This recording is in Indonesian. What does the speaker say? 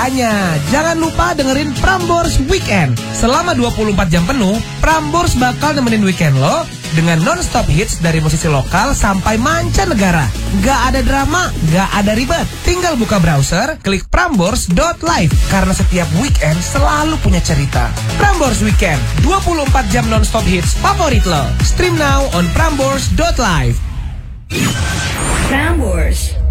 Makanya, jangan lupa dengerin Prambors Weekend. Selama 24 jam penuh, Prambors bakal nemenin weekend lo dengan non-stop hits dari musisi lokal sampai mancanegara. Gak ada drama, gak ada ribet. Tinggal buka browser, klik prambors.live. Karena setiap weekend selalu punya cerita. Prambors Weekend, 24 jam non-stop hits favorit lo. Stream now on prambors.live. Prambors.